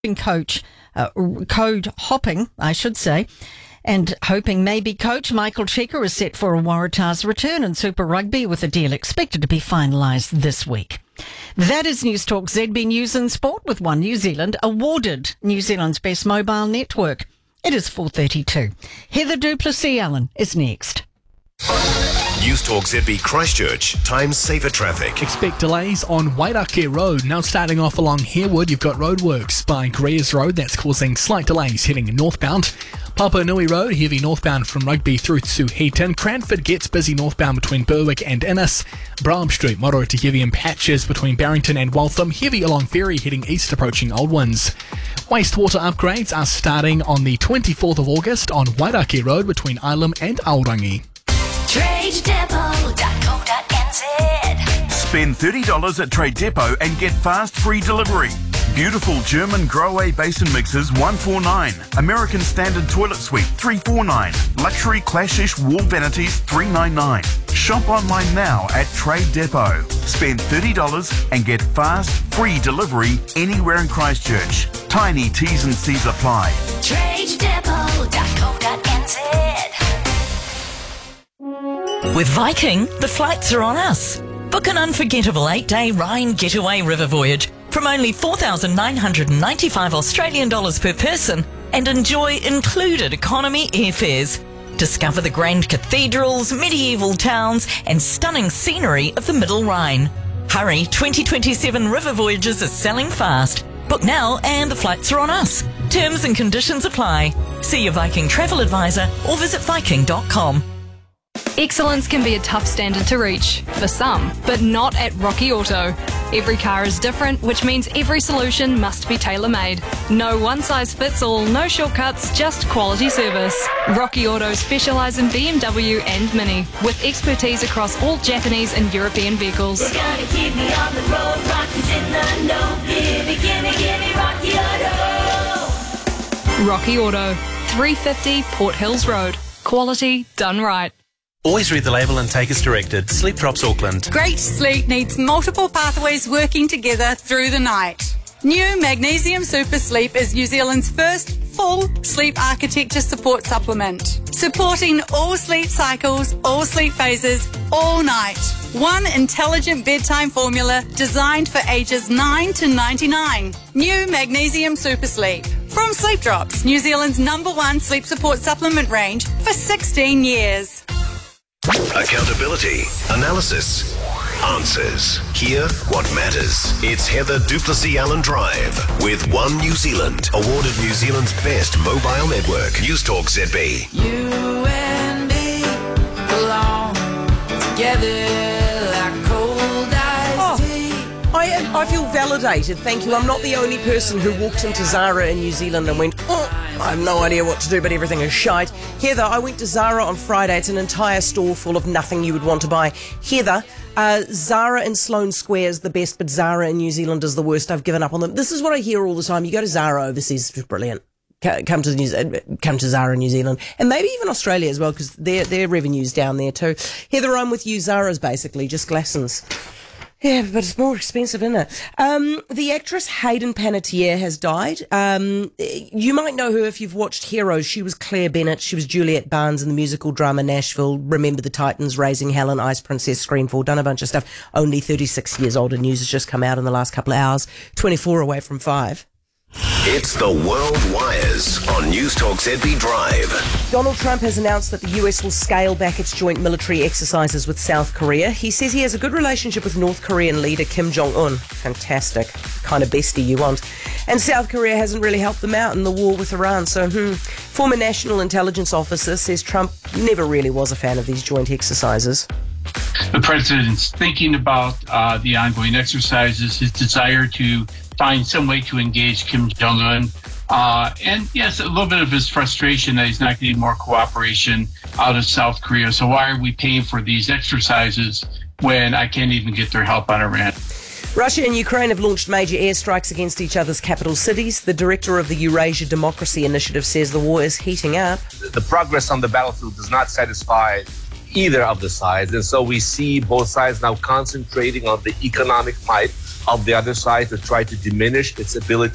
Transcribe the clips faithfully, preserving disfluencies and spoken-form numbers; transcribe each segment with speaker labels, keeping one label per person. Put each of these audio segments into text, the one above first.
Speaker 1: coach, uh, code hopping, I should say, and hoping maybe coach Michael Cheika is set for a Waratahs return in Super Rugby with a deal expected to be finalised this week. That is News Talk Z B News and Sport with One New Zealand, awarded New Zealand's best mobile network. It is four thirty-two. Heather du Plessis-Allen is next.
Speaker 2: News Talk Z B Christchurch, times safer traffic.
Speaker 3: Expect delays on Wairakere Road. Now starting off along Harewood, you've got roadworks by Greers Road. That's causing slight delays heading northbound. Papua Nui Road, heavy northbound from Rugby through to Heaton. Cranford gets busy northbound between Berwick and Innes. Bram Street, moderate to heavy in patches between Barrington and Waltham. Heavy along Ferry heading east approaching Old Winds. Wastewater upgrades are starting on the twenty-fourth of August on Wairakere Road between Ilam and Aorangi.
Speaker 4: trade depot dot co dot n z.
Speaker 5: Spend thirty dollars at Trade Depot and get fast free delivery. Beautiful German Grohe basin mixers one forty-nine. American Standard Toilet Suite three forty-nine. Luxury Clashish wall vanities three ninety-nine. Shop online now at Trade Depot. Spend thirty dollars and get fast free delivery anywhere in Christchurch. Tiny T's and C's apply.
Speaker 4: trade depot dot co dot n z.
Speaker 6: With Viking, the flights are on us. Book an unforgettable eight-day Rhine getaway river voyage from only four thousand nine hundred ninety-five Australian dollars per person and enjoy included economy airfares. Discover the grand cathedrals, medieval towns and stunning scenery of the Middle Rhine. Hurry, twenty twenty-seven river voyages are selling fast. Book now and the flights are on us. Terms and conditions apply. See your Viking travel advisor or visit viking dot com.
Speaker 7: Excellence can be a tough standard to reach, for some, but not at Rocky Auto. Every car is different, which means every solution must be tailor-made. No one-size-fits-all, no shortcuts, just quality service. Rocky Auto specialise in B M W and Mini, with expertise across all Japanese and European vehicles.
Speaker 4: You're gonna keep me on the road, Rocky's in the know. Gimme, gimme, gimme Rocky Auto.
Speaker 7: Rocky Auto, three fifty Port Hills Road. Quality done right.
Speaker 8: Always read the label and take as directed. Sleep Drops Auckland.
Speaker 9: Great sleep needs multiple pathways working together through the night. New Magnesium Super Sleep is New Zealand's first full sleep architecture support supplement, supporting all sleep cycles, all sleep phases, all night. One intelligent bedtime formula designed for ages nine to ninety-nine. New Magnesium Super Sleep. From Sleep Drops, New Zealand's number one sleep support supplement range for sixteen years.
Speaker 2: Accountability, analysis, answers. Hear what matters. It's Heather du Plessis-Allen Drive with One New Zealand, awarded New Zealand's best mobile network. News Talk Z B.
Speaker 10: You and me belong together like cold iced tea.
Speaker 11: I, I feel validated, thank you. I'm not the only person who walked into Zara in New Zealand and went, oh, I have no idea what to do, but everything is shite. Heather, I went to Zara on Friday. It's an entire store full of nothing you would want to buy. Heather, uh, Zara in Sloane Square is the best, but Zara in New Zealand is the worst. I've given up on them. This is what I hear all the time. You go to Zara overseas, it's brilliant. Come to New, come to Zara in New Zealand, and maybe even Australia as well, because their their revenue's down there too. Heather, I'm with you. Zara's basically just Glassons. Yeah, but it's more expensive, isn't it? Um, the actress Hayden Panettiere has died. Um, you might know her if you've watched Heroes. She was Claire Bennett. She was Juliet Barnes in the musical drama Nashville. Remember the Titans, Raising Helen, Ice Princess, Screamfall, done a bunch of stuff. Only thirty-six years old, and news has just come out in the last couple of hours. twenty-four away from five.
Speaker 2: It's the World Wires on News Talk Z B Drive.
Speaker 11: Donald Trump has announced that the U S will scale back its joint military exercises with South Korea. He says he has a good relationship with North Korean leader Kim Jong-un. Fantastic. Kind of bestie you want. And South Korea hasn't really helped them out in the war with Iran. So, hmm. Former National Intelligence Officer says Trump never really was a fan of these joint exercises.
Speaker 12: The president's thinking about uh, the ongoing exercises, his desire to find some way to engage Kim Jong-un. Uh, and yes, a little bit of his frustration that he's not getting more cooperation out of South Korea. So why are we paying for these exercises when I can't even get their help on Iran?
Speaker 11: Russia and Ukraine have launched major airstrikes against each other's capital cities. The director of the Eurasia Democracy Initiative says the war is heating up.
Speaker 13: The progress on the battlefield does not satisfy either of the sides. And so we see both sides now concentrating on the economic might of the other side to try to diminish its ability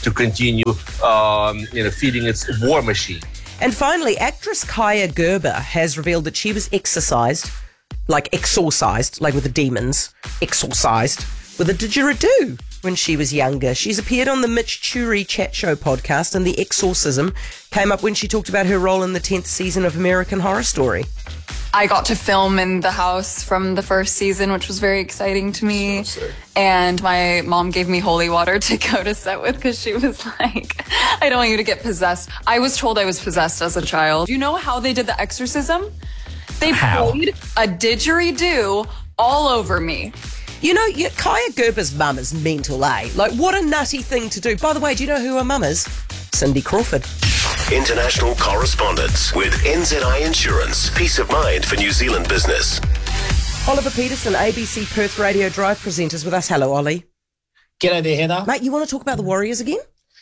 Speaker 13: to continue, um, you know, feeding its war machine.
Speaker 11: And finally, actress Kaya Gerber has revealed that she was exorcised, like exorcised, like with the demons, exorcised, with a didgeridoo when she was younger. She's appeared on the Mitch Churi Chat Show podcast, and the exorcism came up when she talked about her role in the tenth season of American Horror Story.
Speaker 14: I got to film in the house from the first season, which was very exciting to me. And my mom gave me holy water to go to set with because she was like, I don't want you to get possessed. I was told I was possessed as a child. You know how they did the exorcism? They
Speaker 11: How?
Speaker 14: played a didgeridoo all over me.
Speaker 11: You know, you, Kaya Gerber's mum is mental, eh? Like, what a nutty thing to do. By the way, do you know who her mum is? Cindy Crawford.
Speaker 2: International correspondence with N Z I Insurance. Peace of mind for New Zealand business.
Speaker 11: Oliver Peterson, A B C Perth Radio Drive presenters with us. Hello, Ollie.
Speaker 15: G'day there, Heather.
Speaker 11: Mate, you want to talk about the Warriors again?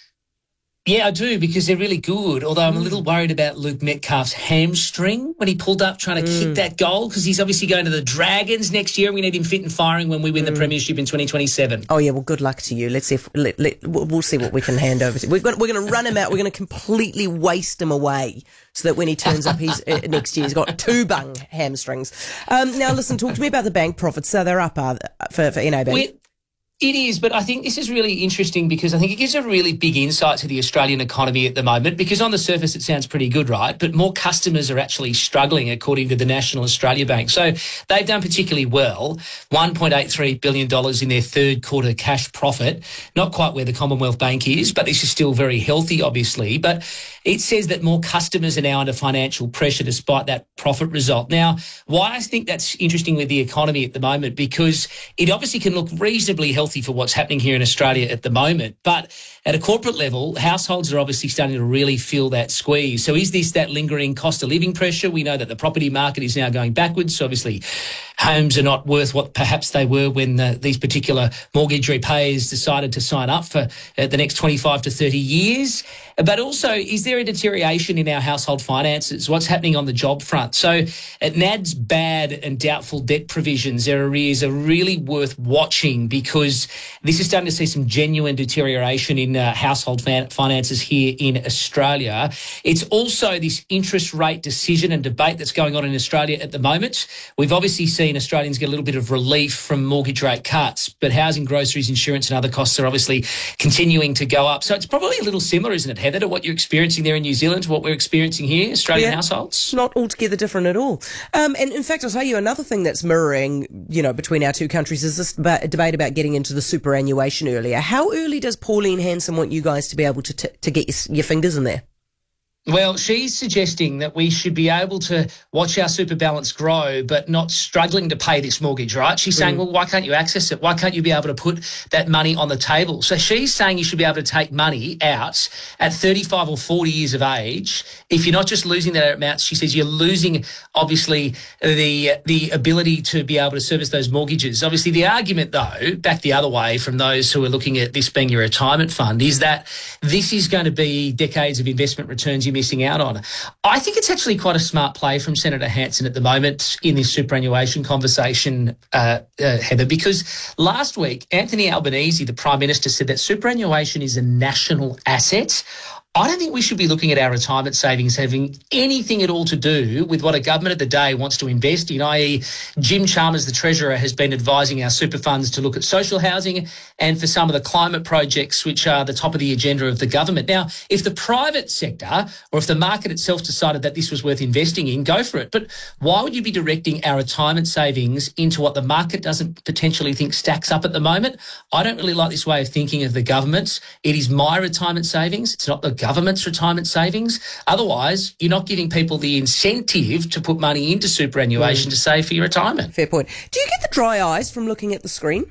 Speaker 15: Yeah, I do, because they're really good, although I'm a little worried about Luke Metcalf's hamstring when he pulled up trying to mm. kick that goal, because he's obviously going to the Dragons next year, and we need him fit and firing when we win mm. the premiership in twenty twenty-seven.
Speaker 11: Oh, yeah, well, good luck to you. Let's see if, let, let, we'll see what we can hand over to. We're going, we're going to run him out. We're going to completely waste him away so that when he turns up he's uh, next year, he's got two bung hamstrings. Um, now, listen, talk to me about the bank profits. So they're up uh, for, for N A B.
Speaker 15: We're- It is, but I think this is really interesting because I think it gives a really big insight to the Australian economy at the moment, because on the surface it sounds pretty good, right? But more customers are actually struggling, according to the National Australia Bank. So they've done particularly well, one point eight three billion dollars in their third quarter cash profit. Not quite where the Commonwealth Bank is, but this is still very healthy, obviously. But it says that more customers are now under financial pressure despite that profit result. Now, why I think that's interesting with the economy at the moment, because it obviously can look reasonably healthy for what's happening here in Australia at the moment. But at a corporate level, households are obviously starting to really feel that squeeze. So is this that lingering cost of living pressure? We know that the property market is now going backwards. So obviously homes are not worth what perhaps they were when the, these particular mortgage repayers decided to sign up for uh, the next twenty-five to thirty years. But also, is there a deterioration in our household finances? What's happening on the job front? So at N A D's bad and doubtful debt provisions, their arrears are really worth watching, because this is starting to see some genuine deterioration in uh, household fan- finances here in Australia. It's also this interest rate decision and debate that's going on in Australia at the moment. We've obviously seen Australians get a little bit of relief from mortgage rate cuts, but housing, groceries, insurance and other costs are obviously continuing to go up. So it's probably a little similar, isn't it, Heather, to what you're experiencing there in New Zealand, to what we're experiencing here, Australian
Speaker 11: yeah,
Speaker 15: households?
Speaker 11: Not altogether different at all. Um, and in fact, I'll tell you another thing that's mirroring, you know, between our two countries is this deba- debate about getting into the superannuation earlier. How early does Pauline Hanson want you guys to be able to t- to get your, your fingers in there?
Speaker 15: Well, she's suggesting that we should be able to watch our super balance grow, but not struggling to pay this mortgage, right? She's saying,
Speaker 11: Mm.
Speaker 15: well, why can't you access it? Why can't you be able to put that money on the table? So she's saying you should be able to take money out at thirty-five or forty years of age. If you're not just losing that amount, she says you're losing, obviously, the the ability to be able to service those mortgages. Obviously, the argument, though, back the other way from those who are looking at this being your retirement fund, is that this is going to be decades of investment returns you're missing out on. I think it's actually quite a smart play from Senator Hanson at the moment in this superannuation conversation, uh, uh, Heather, because last week, Anthony Albanese, the Prime Minister, said that superannuation is a national asset. I don't think we should be looking at our retirement savings having anything at all to do with what a government of the day wants to invest in, that is Jim Chalmers, the Treasurer, has been advising our super funds to look at social housing and for some of the climate projects which are the top of the agenda of the government. Now, if the private sector or if the market itself decided that this was worth investing in, go for it. But why would you be directing our retirement savings into what the market doesn't potentially think stacks up at the moment? I don't really like this way of thinking of the government. It is my retirement savings. It's not the government's retirement savings. Otherwise, you're not giving people the incentive to put money into superannuation mm. to save for your retirement.
Speaker 11: Fair point. Do you get the dry eyes from looking at the screen?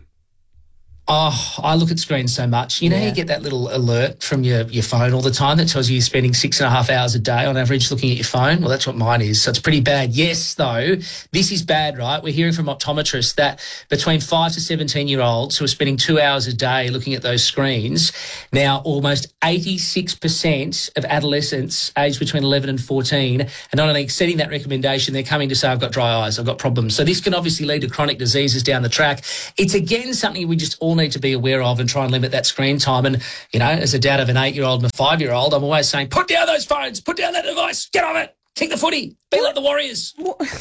Speaker 15: Oh, I look at screens so much. You know,
Speaker 11: Yeah.
Speaker 15: you get that little alert from your, your phone all the time that tells you you're spending six and a half hours a day on average looking at your phone. Well, that's what mine is. So it's pretty bad. Yes, though, this is bad, right? We're hearing from optometrists that between five to seventeen-year-olds who are spending two hours a day looking at those screens, now almost eighty-six percent of adolescents aged between eleven and fourteen are not only exceeding that recommendation, they're coming to say, I've got dry eyes, I've got problems. So this can obviously lead to chronic diseases down the track. It's, again, something we just all all need to be aware of and try and limit that screen time. And, you know, as a dad of an eight-year-old and a five-year-old, I'm always saying, put down those phones, put down that device, get on it, kick the footy, be like the Warriors.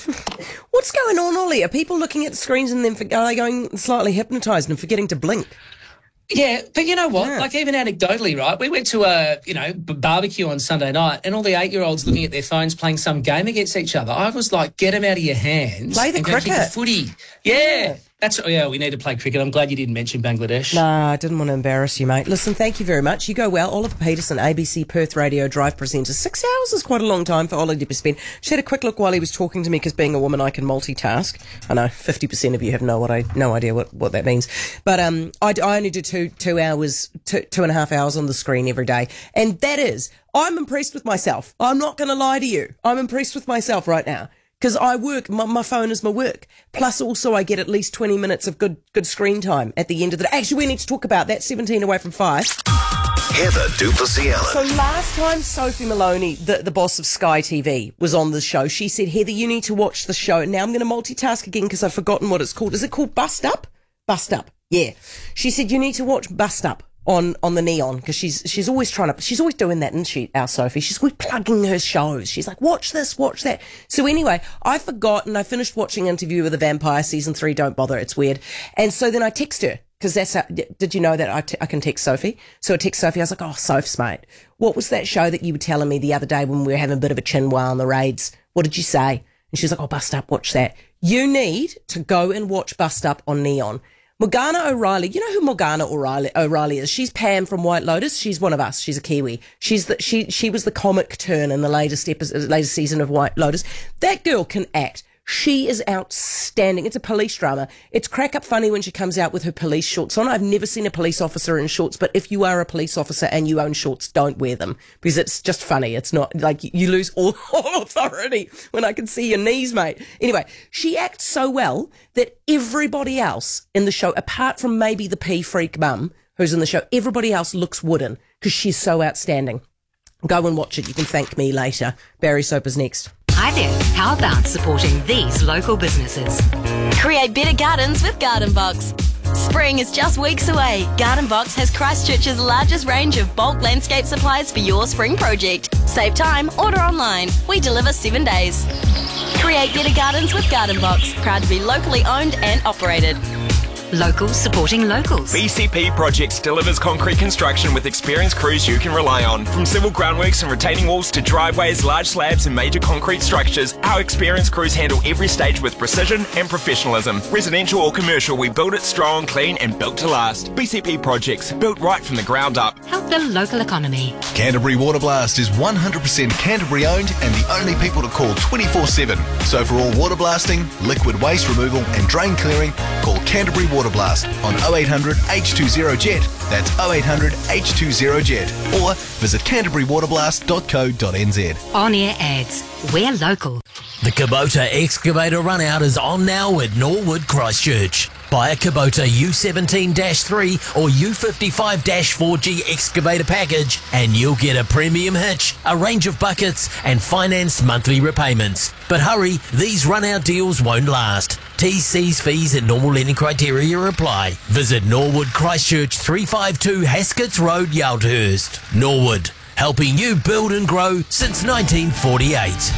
Speaker 11: What's going on, Ollie? Are people looking at the screens and then for, are they going slightly hypnotised and forgetting to blink?
Speaker 15: Yeah, but you know what?
Speaker 11: Yeah.
Speaker 15: Like, even anecdotally, right? We went to a, you know, b- barbecue on Sunday night and all the eight-year-olds looking at their phones playing some game against each other. I was like, get them out of your hands.
Speaker 11: Play the
Speaker 15: and
Speaker 11: cricket.
Speaker 15: Go kick the footy. Yeah.
Speaker 11: Yeah.
Speaker 15: That's, yeah, we need to play cricket. I'm glad you didn't mention Bangladesh.
Speaker 11: Nah, I didn't want to embarrass you, mate. Listen, thank you very much. You go well. Oliver Peterson, A B C Perth Radio Drive presenter. Six hours is quite a long time for Ollie to spend. Just had a quick look while he was talking to me, because being a woman, I can multitask. I know fifty percent of you have no what I no idea what, what that means. But um, I, I only do two two hours, two, two and a half hours on the screen every day. And that is, I'm impressed with myself. I'm not going to lie to you. I'm impressed with myself right now. Because I work, my, my phone is my work. Plus also I get at least twenty minutes of good good screen time at the end of the day. Actually, we need to talk about that, seventeen away from five.
Speaker 2: Heather du Plessis-Allen.
Speaker 11: So last time Sophie Maloney, the, the boss of Sky T V, was on the show, she said, Heather, you need to watch the show. And now I'm going to multitask again because I've forgotten what it's called. Is it called Bust Up? Bust Up, yeah. She said, you need to watch Bust Up on, on the Neon, because she's she's always trying to, she's always doing that, isn't she, our Sophie? She's always plugging her shows. She's like, watch this, watch that. So anyway, I forgot, and I finished watching Interview with a Vampire, season three, don't bother, it's weird. And so then I text her, because that's how, did you know that I, t- I can text Sophie? So I text Sophie, I was like, oh, Soph's mate, what was that show that you were telling me the other day when we were having a bit of a chinwa on the raids? What did you say? And she's like, oh, Bust Up, watch that. You need to go and watch Bust Up on Neon. Morgana O'Reilly, you know who Morgana O'Reilly, O'Reilly is? She's Pam from White Lotus. She's one of us. She's a Kiwi. She's the, she she was the comic turn in the latest episode, latest season of White Lotus. That girl can act. She is outstanding. It's a police drama. It's crack up funny when she comes out with her police shorts on. I've never seen a police officer in shorts, but if you are a police officer and you own shorts, don't wear them, because it's just funny. It's not like you lose all, all authority when I can see your knees, mate. Anyway, she acts so well that everybody else in the show, apart from maybe the pea freak mum who's in the show, everybody else looks wooden because she's so outstanding. Go and watch it. You can thank me later. Barry Soper's next.
Speaker 16: Hi there. How about supporting these local businesses?
Speaker 17: Create better gardens with Garden Box. Spring is just weeks away. Garden Box has Christchurch's largest range of bulk landscape supplies for your spring project. Save time, order online. We deliver seven days. Create better gardens with Garden Box. Proud to be locally owned and operated.
Speaker 16: Locals supporting locals.
Speaker 18: B C P Projects delivers concrete construction with experienced crews you can rely on. From civil groundworks and retaining walls to driveways, large slabs and major concrete structures, our experienced crews handle every stage with precision and professionalism. Residential or commercial, we build it strong, clean and built to last. B C P Projects, built right from the ground up.
Speaker 16: Help the local economy.
Speaker 19: Canterbury Water Blast is one hundred percent Canterbury owned and the only people to call twenty-four seven. So for all water blasting, liquid waste removal and drain clearing, call Canterbury Water Blast on oh eight hundred H two zero Jet. That's oh eight hundred H two zero Jet. Or visit canterbury water blast dot co dot n z.
Speaker 16: On-air ads. We're local.
Speaker 20: The Kubota Excavator Runout is on now at Norwood, Christchurch. Buy a Kubota U seventeen dash three or U fifty-five dash four G excavator package and you'll get a premium hitch, a range of buckets and finance monthly repayments. But hurry, these run-out deals won't last. T's, C's, fees and normal lending criteria apply. Visit Norwood Christchurch, three fifty-two Hasketts Road, Yaldhurst. Norwood, helping you build and grow since nineteen forty-eight.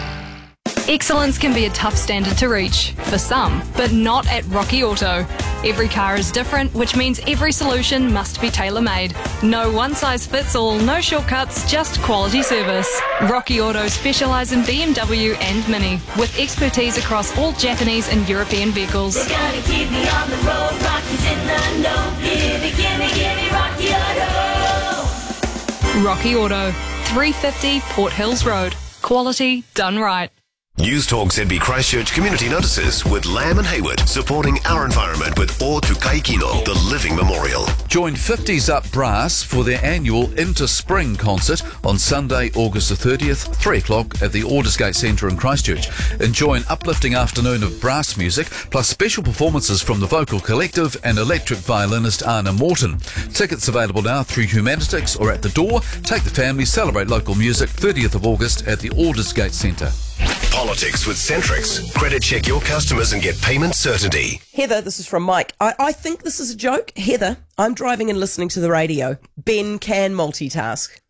Speaker 7: Excellence can be a tough standard to reach, for some, but not at Rocky Auto. Every car is different, which means every solution must be tailor-made. No one-size-fits-all, no shortcuts, just quality service. Rocky Auto specialise in B M W and Mini, with expertise across all Japanese and European vehicles.
Speaker 4: You're gonna keep me on the road, Rocky's in the know. Gimme, gimme, gimme Rocky Auto.
Speaker 7: Rocky Auto, three fifty Port Hills Road. Quality done right.
Speaker 2: News Talk Z B Christchurch Community Notices with Lamb and Hayward, supporting our environment with O Tukai Kino, the Living Memorial.
Speaker 21: Join fifties Up Brass for their annual Into Spring concert on Sunday, August the thirtieth, three o'clock at the Aldersgate Centre in Christchurch. Enjoy an uplifting afternoon of brass music, plus special performances from the Vocal Collective and electric violinist Anna Morton. Tickets available now through Humanitics or at the door. Take the family, celebrate local music, thirtieth of August at the Aldersgate Centre.
Speaker 2: Politics with Centrix. Credit check your customers and get payment certainty.
Speaker 11: Heather, this is from Mike. I, I think this is a joke. Heather, I'm driving and listening to the radio. Ben can multitask.